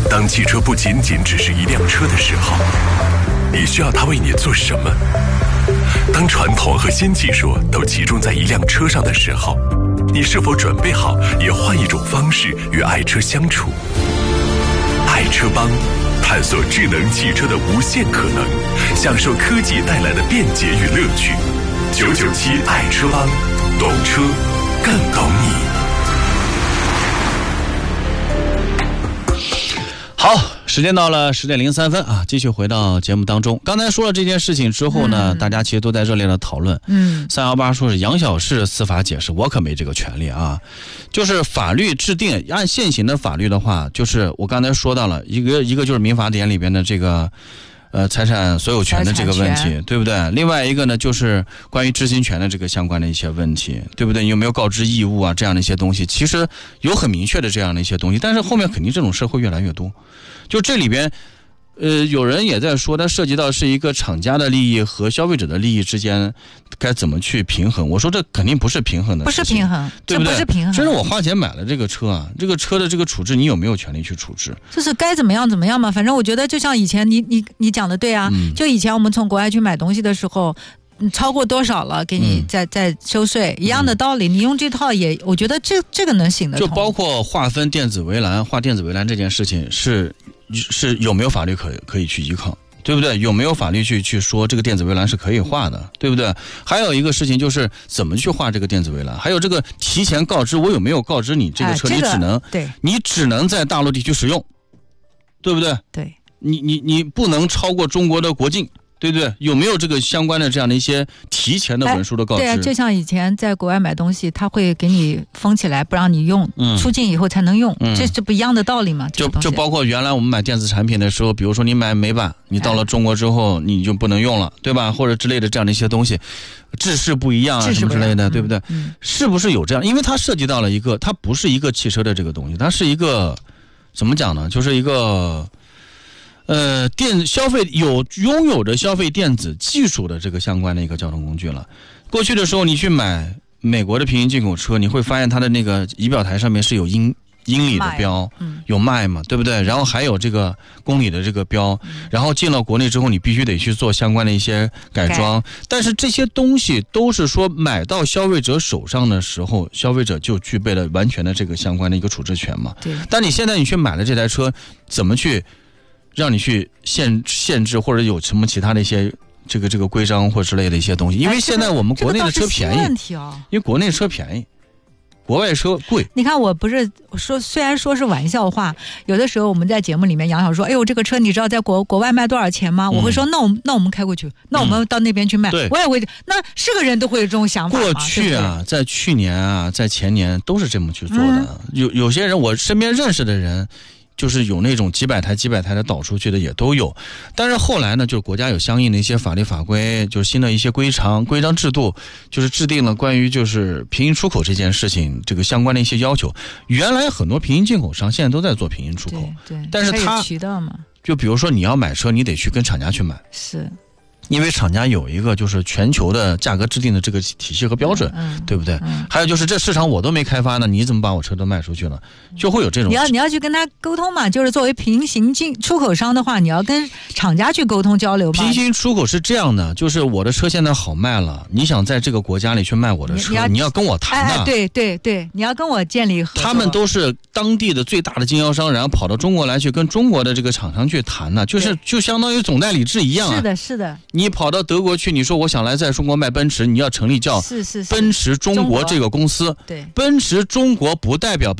当汽车不仅仅只是一辆车的时候，你需要它为你做什么？当传统和新技术都集中在一辆车上的时候，你是否准备好也换一种方式与爱车相处？爱车帮，探索智能汽车的无限可能，享受科技带来的便捷与乐趣。997爱车帮，懂车更懂你。 好，时间到了10点03分啊，继续回到节目当中。刚才说了这件事情之后呢，大家其实都在热烈的讨论。318说是杨小氏司法解释，我可没这个权利啊。就是法律制定按现行的法律的话，就是我刚才说到了一个就是民法典里边的这个财产所有权的这个问题，对不对？另外一个呢，就是关于知情权的这个相关的一些问题，对不对？你有没有告知义务啊？这样的一些东西，其实有很明确的这样的一些东西，但是后面肯定这种事会越来越多。就这里边，有人也在说，它涉及到是一个厂家的利益和消费者的利益之间该怎么去平衡。我说这肯定不是平衡的事情，不是平衡，对不对？这不是平衡。就是我花钱买了这个车啊，这个车的这个处置，你有没有权利去处置？ 就是该怎么样怎么样嘛。反正我觉得就像以前你讲的对啊，就以前我们从国外去买东西的时候。超过多少了给你再收税，一样的道理，你用这套也我觉得这个能行得通。 就包括划分电子围栏画电子围栏这件事情是有没有法律可以去依靠，对不对？有没有法律去说这个电子围栏是可以画的，对不对？还有一个事情就是怎么去画这个电子围栏，还有这个提前告知，我有没有告知你这个车你只能在大陆地区使用，对不对？ 对， 你不能超过中国的国境，对不对？有没有这个相关的这样的一些提前的文书的告知？ 对啊，就像以前在国外买东西，他会给你封起来，不让你用，出境以后才能用，这不一样的道理吗？ 就包括原来我们买电子产品的时候，比如说你买美版，你到了中国之后你就不能用了，对吧？或者之类的这样的一些东西，制式不一样啊什么之类的，对不对？是不是有这样？因为它涉及到了一个，它不是一个汽车的这个东西，它是一个怎么讲呢？就是一个。消费拥有着消费电子技术的这个相关的一个交通工具了。过去的时候，你去买美国的平行进口车，你会发现它的那个仪表台上面是有英里的标，有迈嘛，对不对？然后还有这个公里的这个标，然后进了国内之后，你必须得去做相关的一些改装。但是这些东西都是说买到消费者手上的时候，消费者就具备了完全的这个相关的一个处置权嘛。对。但你现在你去买了这台车，怎么去？让你去限制或者有什么其他的一些这个规章或之类的一些东西，因为现在我们国内的车便宜，因为国内车便宜，国外车贵。 你看，我不是说，虽然说是玩笑话，有的时候我们在节目里面杨小说，哎呦，这个车你知道在国外卖多少钱吗？我会说，那我们开过去，那我们到那边去卖，我也会，那是个人都会有这种想法吗？ 过去啊，在去年啊，在前年都是这么去做的。有些人，我身边认识的人。就是有那种几百台的导出去的也都有，但是后来呢，就是国家有相应的一些法律法规，就是新的一些规章制度，就是制定了关于就是平行出口这件事情这个相关的一些要求。原来很多平行进口商现在都在做平行出口， 对， 但是它渠道嘛， 就比如说你要买车，你得去跟厂家去买， 是。 因为厂家有一个就是全球的价格制定的这个体系和标准，对不对？还有就是这市场我都没开发呢，你怎么把我车都卖出去了？就会有这种。 你要去跟他沟通嘛，就是作为平行出口商的话，你要跟厂家去沟通交流嘛。 平行出口是这样的，就是我的车现在好卖了，你想在这个国家里去卖我的车，你要跟我谈的。 对，你要跟我建立合作。 他们都是当地的最大的经销商，然后跑到中国来去跟中国的这个厂商去谈呢，就相当于总代理制一样啊。 是的。 你跑到德国去，你说我想来在中国卖奔驰，你要成立叫奔驰中国这个公司。 对， 奔驰中国不代表